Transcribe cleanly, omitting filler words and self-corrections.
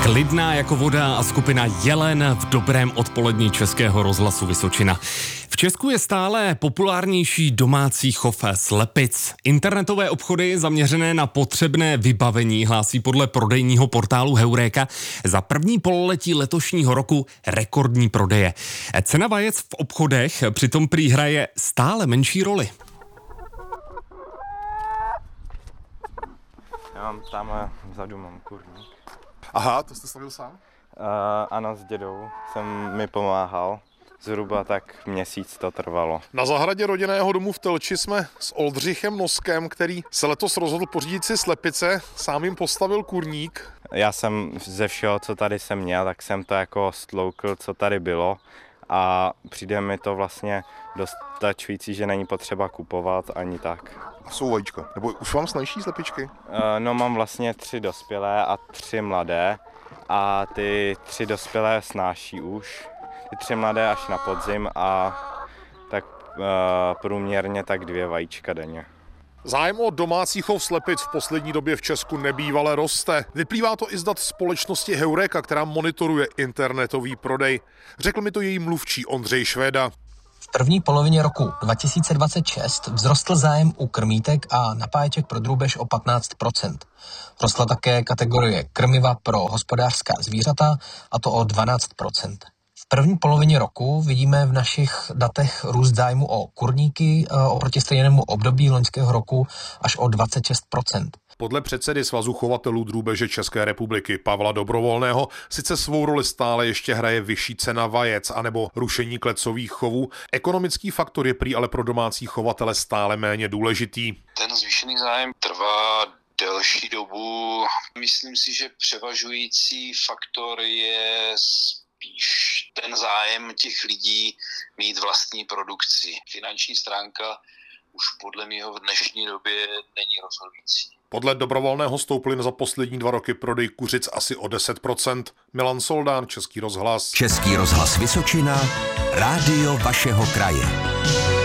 Klidná jako voda a skupina Jelen v dobrém odpolední Českého rozhlasu Vysočina. V Česku je stále populárnější domácí chov slepic. Internetové obchody zaměřené na potřebné vybavení hlásí podle prodejního portálu Heureka za první pololetí letošního roku rekordní prodeje. Cena vajec v obchodech přitom prý hraje stále menší roli. Já mám tamhle vzadu mám kurník. Aha, to jste slavil sám? Ano, s dědou jsem mi pomáhal. Zhruba tak měsíc to trvalo. Na zahradě rodinného domu v Telči jsme s Oldřichem Noskem, který se letos rozhodl pořídit si slepice, sám jim postavil kurník. Já jsem ze všeho, co tady jsem měl, tak jsem to jako stloukl, co tady bylo. A přijde mi to vlastně dostačující, že není potřeba kupovat ani tak. A jsou vajíčka? Nebo už vám snaží slepičky? No, mám vlastně 3 dospělé a 3 mladé. A ty 3 dospělé snáší už. Ty 3 mladé až na podzim a tak průměrně tak 2 vajíčka denně. Zájem o domácí chov slepic v poslední době v Česku nebývale roste. Vyplývá to i z dat společnosti Heureka, která monitoruje internetový prodej. Řekl mi to její mluvčí Ondřej Švéda. V první polovině roku 2026 vzrostl zájem u krmítek a napáječek pro drůbež o 15%. Rostla také kategorie krmiva pro hospodářská zvířata, a to o 12%. V první polovině roku vidíme v našich datech růst zájmu o kurníky oproti stejnému období loňského roku až o 26%. Podle předsedy Svazu chovatelů drůbeže České republiky Pavla Dobrovolného sice svou roli stále ještě hraje vyšší cena vajec anebo rušení klecových chovů. Ekonomický faktor je prý ale pro domácí chovatele stále méně důležitý. Ten zvýšený zájem trvá delší dobu. Myslím si, že převažující faktor je spíš ten zájem těch lidí mít vlastní produkci. Finanční stránka už podle mého v dnešní době není rozhodující. Podle Dobrovolného stoupl za poslední 2 roky prodej kuřic asi o 10%. Milan Soldán, Český rozhlas. Český rozhlas Vysočina, rádio vašeho kraje.